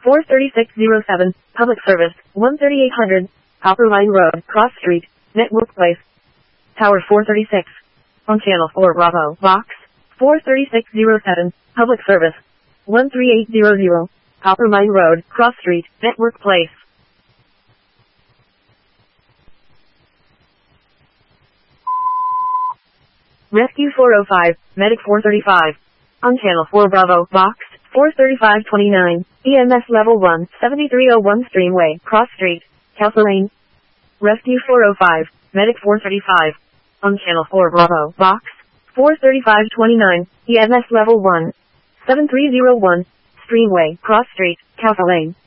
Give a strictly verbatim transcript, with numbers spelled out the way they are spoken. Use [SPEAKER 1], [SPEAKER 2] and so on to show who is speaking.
[SPEAKER 1] four thirty-six oh seven, Public Service, one thirty-eight hundred, Copper Line Road, Cross Street, Network Place. Tower four thirty-six. On Channel four Bravo, Box, four thirty-six oh seven, Public Service, one three eight hundred, Copper Mine Road, Cross Street, Network Place. Rescue four oh five, Medic four thirty-five. On Channel four Bravo, Box, four thirty-five twenty-nine, E M S Level one, seventy-three oh one Streamway, Cross Street, Castle Lane. Rescue four oh five, Medic four thirty-five. On Channel four Bravo, Box, four thirty-five twenty-nine, E M S Level one, seven three oh one, Streamway, Cross Street, Castle Lane.